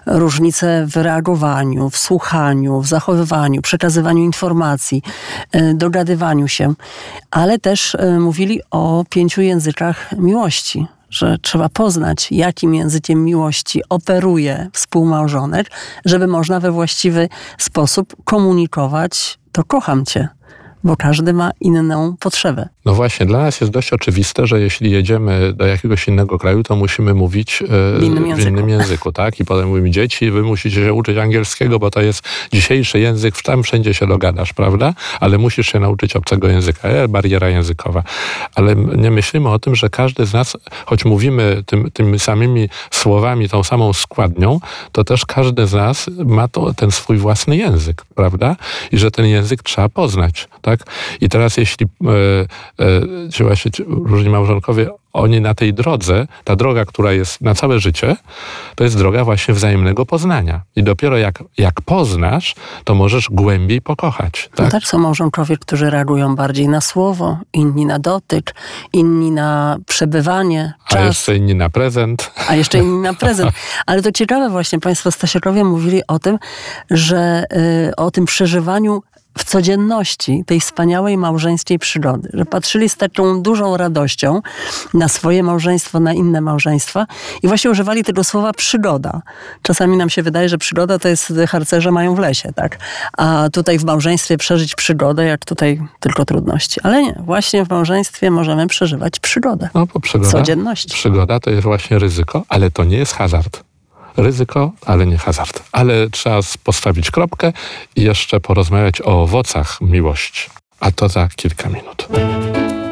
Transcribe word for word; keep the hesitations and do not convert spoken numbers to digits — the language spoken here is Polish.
różnice w reagowaniu, w słuchaniu, w zachowywaniu, przekazywaniu informacji, dogadywaniu się, ale też mówili o pięciu językach miłości, że trzeba poznać, jakim językiem miłości operuje współmałżonek, żeby można we właściwy sposób komunikować to kocham cię. Bo każdy ma inną potrzebę. No właśnie, dla nas jest dość oczywiste, że jeśli jedziemy do jakiegoś innego kraju, to musimy mówić e, w innym w języku. innym języku, tak? I potem mówimy, dzieci, wy musicie się uczyć angielskiego, bo to jest dzisiejszy język, tam wszędzie się dogadasz, prawda? Ale musisz się nauczyć obcego języka, e, bariera językowa. Ale nie myślimy o tym, że każdy z nas, choć mówimy tym, tymi samymi słowami, tą samą składnią, to też każdy z nas ma to, ten swój własny język, prawda? I że ten język trzeba poznać, tak? I teraz jeśli e, e, ci właśnie różni małżonkowie, oni na tej drodze, ta droga, która jest na całe życie, to jest droga właśnie wzajemnego poznania. I dopiero jak, jak poznasz, to możesz głębiej pokochać. Tak? No tak, są małżonkowie, którzy reagują bardziej na słowo, inni na dotyk, inni na przebywanie, czas. A jeszcze inni na prezent. A jeszcze inni na prezent. Ale to ciekawe właśnie, państwo Stasiekowie mówili o tym, że y, o tym przeżywaniu w codzienności tej wspaniałej małżeńskiej przygody, że patrzyli z taką dużą radością na swoje małżeństwo, na inne małżeństwa i właśnie używali tego słowa przygoda. Czasami nam się wydaje, że przygoda to jest harcerze mają w lesie, tak? A tutaj w małżeństwie przeżyć przygodę, jak tutaj tylko trudności. Ale nie, właśnie w małżeństwie możemy przeżywać przygodę. No bo przygoda, codzienności. Przygoda to jest właśnie ryzyko, ale to nie jest hazard. Ryzyko, ale nie hazard. Ale trzeba postawić kropkę i jeszcze porozmawiać o owocach miłości. A to za kilka minut.